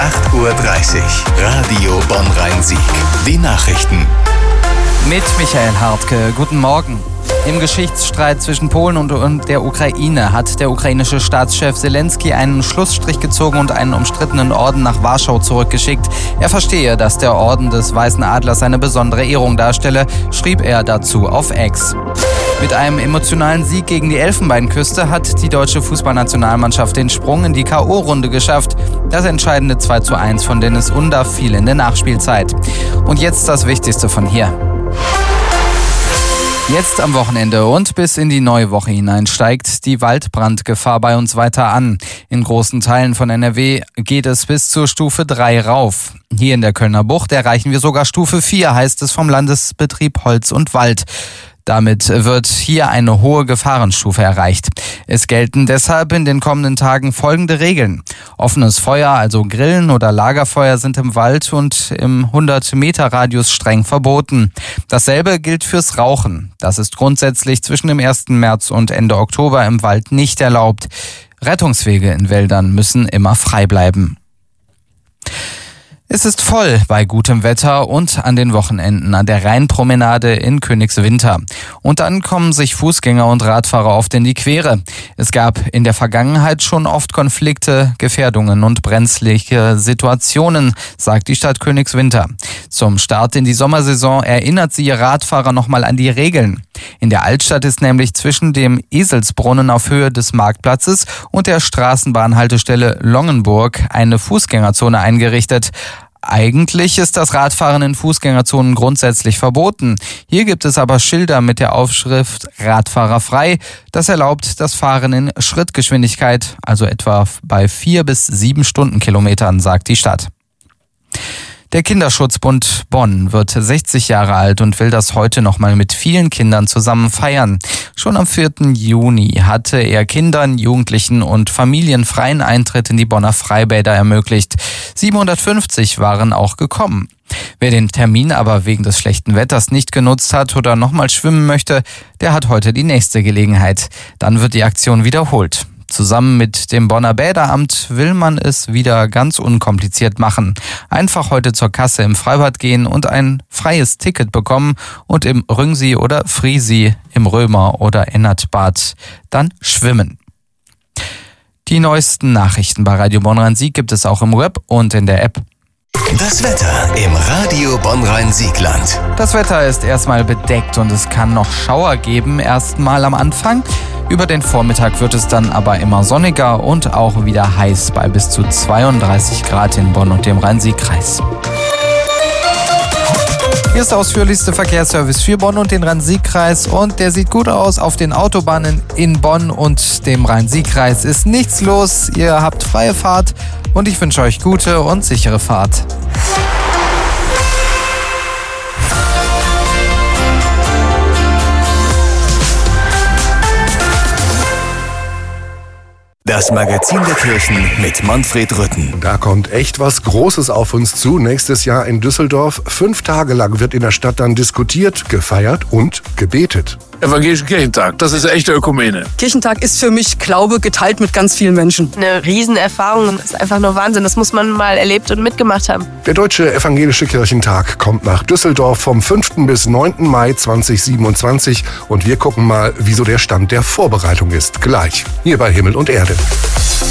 8.30 Uhr. Radio Bonn-Rhein-Sieg. Die Nachrichten. Mit Michael Hartke. Guten Morgen. Im Geschichtsstreit zwischen Polen und der Ukraine hat der ukrainische Staatschef Zelensky einen Schlussstrich gezogen und einen umstrittenen Orden nach Warschau zurückgeschickt. Er verstehe, dass der Orden des Weißen Adlers eine besondere Ehrung darstelle, schrieb er dazu auf X. Mit einem emotionalen Sieg gegen die Elfenbeinküste hat die deutsche Fußballnationalmannschaft den Sprung in die K.O.-Runde geschafft. Das entscheidende 2:1 von Dennis Undaff fiel in der Nachspielzeit. Und jetzt das Wichtigste von hier. Jetzt am Wochenende und bis in die neue Woche hinein steigt die Waldbrandgefahr bei uns weiter an. In großen Teilen von NRW geht es bis zur Stufe 3 rauf. Hier in der Kölner Bucht erreichen wir sogar Stufe 4, heißt es vom Landesbetrieb Holz und Wald. Damit wird hier eine hohe Gefahrenstufe erreicht. Es gelten deshalb in den kommenden Tagen folgende Regeln. Offenes Feuer, also Grillen oder Lagerfeuer, sind im Wald und im 100-Meter-Radius streng verboten. Dasselbe gilt fürs Rauchen. Das ist grundsätzlich zwischen dem 1. März und Ende Oktober im Wald nicht erlaubt. Rettungswege in Wäldern müssen immer frei bleiben. Es ist voll bei gutem Wetter und an den Wochenenden an der Rheinpromenade in Königswinter. Und dann kommen sich Fußgänger und Radfahrer oft in die Quere. Es gab in der Vergangenheit schon oft Konflikte, Gefährdungen und brenzliche Situationen, sagt die Stadt Königswinter. Zum Start in die Sommersaison erinnert sie ihr Radfahrer nochmal an die Regeln. In der Altstadt ist nämlich zwischen dem Eselsbrunnen auf Höhe des Marktplatzes und der Straßenbahnhaltestelle Longenburg eine Fußgängerzone eingerichtet. Eigentlich ist das Radfahren in Fußgängerzonen grundsätzlich verboten. Hier gibt es aber Schilder mit der Aufschrift Radfahrer frei. Das erlaubt das Fahren in Schrittgeschwindigkeit, also etwa bei 4 bis 7 Stundenkilometern, sagt die Stadt. Der Kinderschutzbund Bonn wird 60 Jahre alt und will das heute nochmal mit vielen Kindern zusammen feiern. Schon am 4. Juni hatte er Kindern, Jugendlichen und Familien freien Eintritt in die Bonner Freibäder ermöglicht. 750 waren auch gekommen. Wer den Termin aber wegen des schlechten Wetters nicht genutzt hat oder nochmal schwimmen möchte, der hat heute die nächste Gelegenheit. Dann wird die Aktion wiederholt. Zusammen mit dem Bonner Bäderamt will man es wieder ganz unkompliziert machen. Einfach heute zur Kasse im Freibad gehen und ein freies Ticket bekommen und im Rüngsee oder Friesi, im Römer oder Ennertbad dann schwimmen. Die neuesten Nachrichten bei Radio Bonn-Rhein-Sieg gibt es auch im Web und in der App. Das Wetter im Radio Bonn-Rhein-Siegland. Das Wetter ist erstmal bedeckt und es kann noch Schauer geben, erstmal am Anfang. Über den Vormittag wird es dann aber immer sonniger und auch wieder heiß bei bis zu 32 Grad in Bonn und dem Rhein-Sieg-Kreis. Hier ist der ausführlichste Verkehrsservice für Bonn und den Rhein-Sieg-Kreis und der sieht gut aus. Auf den Autobahnen in Bonn und dem Rhein-Sieg-Kreis ist nichts los. Ihr habt freie Fahrt und ich wünsche euch gute und sichere Fahrt. Das Magazin der Kirchen mit Manfred Rütten. Da kommt echt was Großes auf uns zu. Nächstes Jahr in Düsseldorf. 5 Tage lang wird in der Stadt dann diskutiert, gefeiert und gebetet. Evangelischen Kirchentag, das ist echte Ökumene. Kirchentag ist für mich Glaube geteilt mit ganz vielen Menschen. Eine Riesenerfahrung, das ist einfach nur Wahnsinn. Das muss man mal erlebt und mitgemacht haben. Der Deutsche Evangelische Kirchentag kommt nach Düsseldorf vom 5. bis 9. Mai 2027 und wir gucken mal, wieso der Stand der Vorbereitung ist. Gleich hier bei Himmel und Erde.